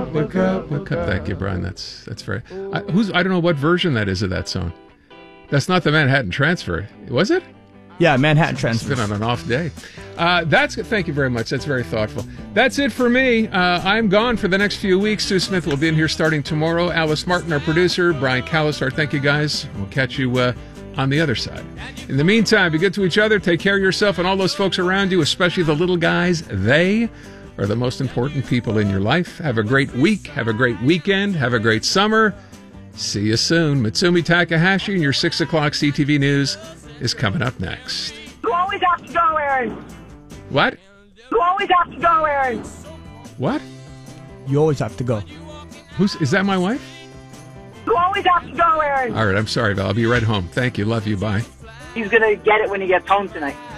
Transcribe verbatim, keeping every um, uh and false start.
up, look up, look up. Thank you, Brian. That's that's very. I, who's I don't know what version that is of that song. That's not the Manhattan Transfer, was it? Yeah, Manhattan Transfer. It's been on an off day. Uh, that's thank you very much. That's very thoughtful. That's it for me. Uh, I'm gone for the next few weeks. Sue Smith will be in here starting tomorrow. Alice Martin, our producer. Brian Callisar. Thank you, guys. We'll catch you uh, on the other side. In the meantime, be good to each other. Take care of yourself and all those folks around you, especially the little guys. They are the most important people in your life. Have a great week. Have a great weekend. Have a great summer. See you soon. Mitsumi Takahashi and your six o'clock C T V News is coming up next. You always have to go, Aaron. What? You always have to go, Aaron. What? You always have to go. Who's is that? My wife? You always have to go, Aaron. All right. I'm sorry, Val. I'll be right home. Thank you. Love you. Bye. He's gonna get it when he gets home tonight.